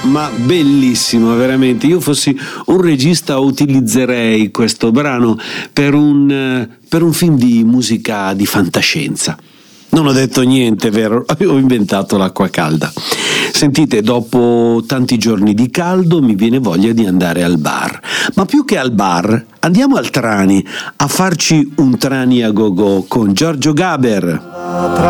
ma bellissimo, veramente. Io fossi un regista utilizzerei questo brano per un film di musica di fantascienza. Non ho detto niente, vero? Ho inventato l'acqua calda. Sentite, dopo tanti giorni di caldo mi viene voglia di andare al bar. Ma più che al bar, andiamo al Trani a farci un Trani a go-go con Giorgio Gaber.